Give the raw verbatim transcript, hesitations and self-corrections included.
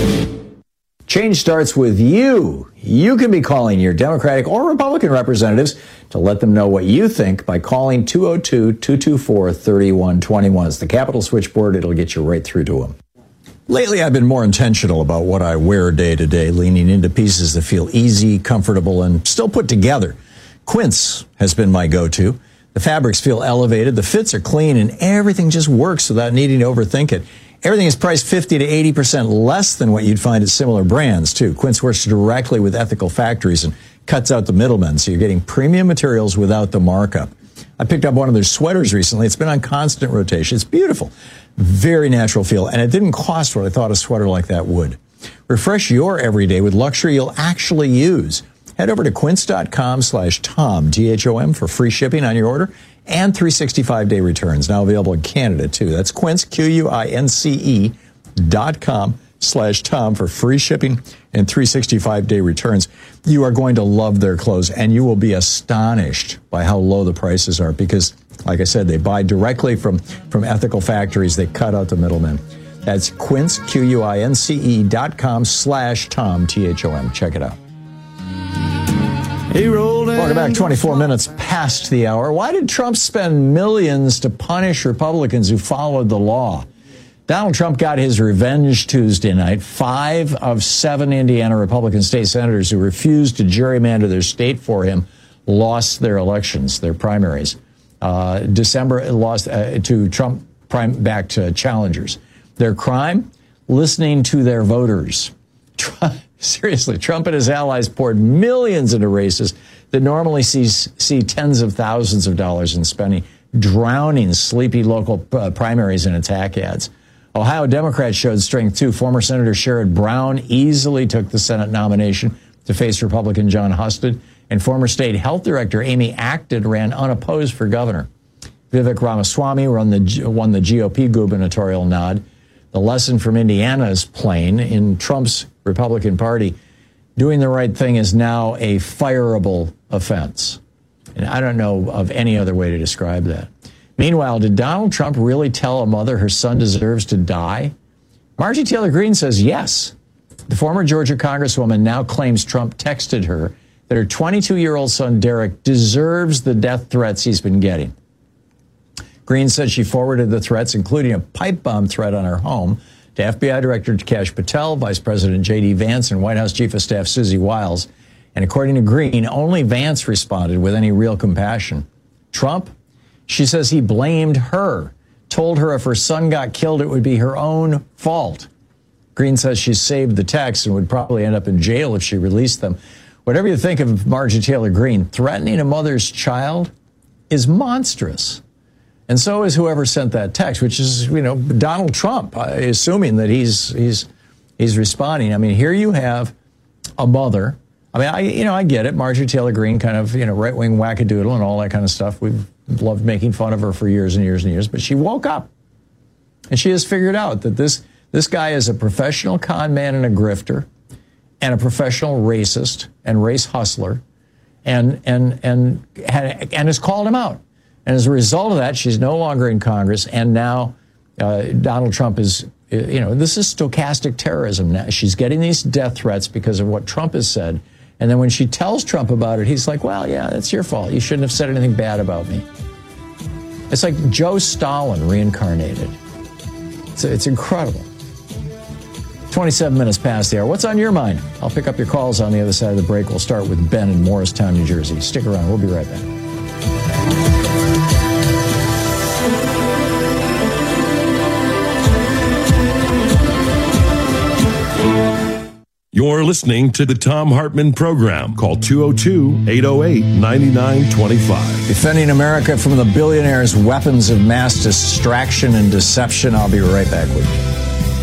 Change starts with you. You can be calling your Democratic or Republican representatives to let them know what you think by calling two oh two, two two four, three one two one. It's the Capitol switchboard. It'll get you right through to them. Lately, I've been more intentional about what I wear day to day, leaning into pieces that feel easy, comfortable, and still put together. Quince has been my go-to. The fabrics feel elevated, the fits are clean, and everything just works without needing to overthink it. Everything is priced fifty to eighty percent less than what you'd find at similar brands, too. Quince works directly with ethical factories and cuts out the middlemen, so you're getting premium materials without the markup. I picked up one of their sweaters recently. It's been on constant rotation. It's beautiful. Very natural feel, and it didn't cost what I thought a sweater like that would. Refresh your everyday with luxury you'll actually use. Head over to quince.com slash Tom, T H O M, for free shipping on your order and three sixty-five day returns. Now available in Canada, too. That's Quince, Q U I N C E dot com slash Tom for free shipping and three sixty-five day returns. You are going to love their clothes, and you will be astonished by how low the prices are because, like I said, they buy directly from, from ethical factories. They cut out the middlemen. That's Quince, Q U I N C E dot com slash Tom, T H O M. Check it out. He rolled Welcome back, twenty-four minutes past the hour. Why did Trump spend millions to punish Republicans who followed the law? Donald Trump got his revenge Tuesday night. Five of seven Indiana Republican state senators who refused to gerrymander their state for him lost their elections, their primaries. Uh, December lost uh, to Trump prime-backed uh, challengers. Their crime? Listening to their voters. Trump, seriously, Trump and his allies poured millions into races that normally sees, see tens of thousands of dollars in spending, drowning sleepy local uh, primaries in attack ads. Ohio Democrats showed strength, too. Former Senator Sherrod Brown easily took the Senate nomination to face Republican John Husted, and former state health director Amy Acton ran unopposed for governor. Vivek Ramaswamy won the, won the G O P gubernatorial nod. The lesson from Indiana is plain. In Trump's Republican Party, doing the right thing is now a fireable offense. And I don't know of any other way to describe that. Meanwhile, did Donald Trump really tell a mother her son deserves to die? Marjorie Taylor Greene says yes. The former Georgia Congresswoman now claims Trump texted her that her twenty-two-year-old son, Derek, deserves the death threats he's been getting. Greene said she forwarded the threats, including a pipe bomb threat on her home, to F B I Director Kash Patel, Vice President J D Vance, and White House Chief of Staff Susie Wiles. And according to Greene, only Vance responded with any real compassion. Trump? She says he blamed her, told her if her son got killed, it would be her own fault. Greene says she saved the texts and would probably end up in jail if she released them. Whatever you think of Marjorie Taylor Greene, threatening a mother's child is monstrous. And so is whoever sent that text, which is, you know, Donald Trump, uh, assuming that he's he's he's responding. I mean, here you have a mother. I mean, I you know, I get it. Marjorie Taylor Greene, kind of, you know, right-wing wackadoodle and all that kind of stuff. We've loved making fun of her for years and years and years. But she woke up, and she has figured out that this this guy is a professional con man and a grifter, and a professional racist and race hustler, and and and and has called him out. And as a result of that, she's no longer in Congress. And now uh, Donald Trump is, you know, this is stochastic terrorism. Now she's getting these death threats because of what Trump has said. And then when she tells Trump about it, he's like, well, yeah, that's your fault. You shouldn't have said anything bad about me. It's like Joe Stalin reincarnated. It's, it's incredible. twenty-seven minutes past the hour. What's on your mind? I'll pick up your calls on the other side of the break. We'll start with Ben in Morristown, New Jersey. Stick around. We'll be right back. You're listening to the Thom Hartmann Program. Call two oh two, eight oh eight, nine nine two five. Defending America from the billionaires' weapons of mass distraction and deception. I'll be right back with you.